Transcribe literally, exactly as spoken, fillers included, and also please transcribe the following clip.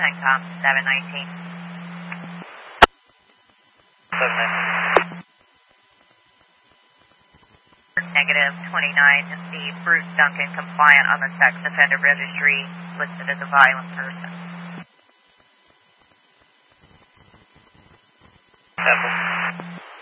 CENTCOM seven nineteen. seven nineteen. Negative twenty-nine, the Bruce Duncan compliant on the sex offender registry, listed as a violent person. Temple.